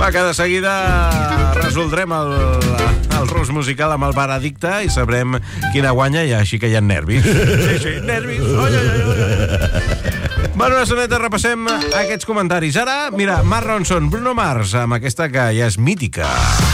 Va, que de seguida resoldrem el rus musical amb el veredicte i sabrem quina guanya, i així que hi ha nervis. Sí, nervis. Oi. Bueno, una soneta, repassem aquests comentaris. Ara, mira, Mark Ronson, Bruno Mars, amb aquesta que ja és mítica.